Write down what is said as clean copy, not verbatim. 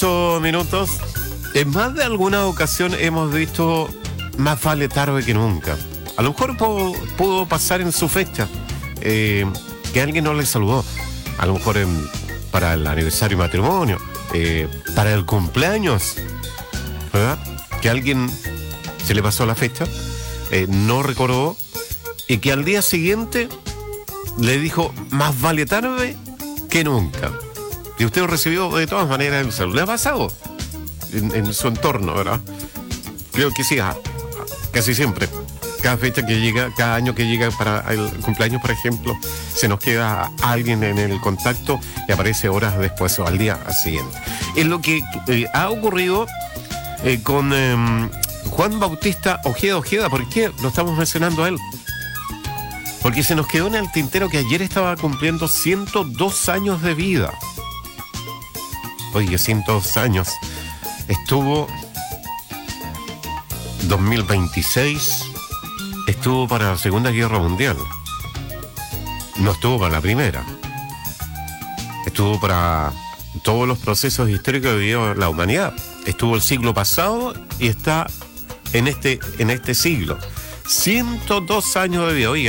Minutos. En más de alguna ocasión hemos visto más vale tarde que nunca. A lo mejor pudo pasar en su fecha que alguien no le saludó. A lo mejor para el aniversario de matrimonio, para el cumpleaños, ¿verdad? Que a alguien se le pasó la fecha, no recordó, y que al día siguiente le dijo más vale tarde que nunca. Y usted lo recibió de todas maneras el saludo. ¿Le ha pasado en su entorno, verdad? Creo que sí, casi siempre. Cada fecha que llega, cada año que llega para el cumpleaños, por ejemplo, se nos queda alguien en el contacto y aparece horas después o al día siguiente. Es lo que ha ocurrido con Juan Bautista Ojeda. ¿Por qué lo estamos mencionando a él? Porque se nos quedó en el tintero que ayer estaba cumpliendo 102 años de vida. Oye, 102 años. Estuvo 2026, estuvo para la Segunda Guerra Mundial. No estuvo para la Primera. Estuvo para todos los procesos históricos que vivió la humanidad. Estuvo el siglo pasado y está en este siglo. 102 años de vida. Oye,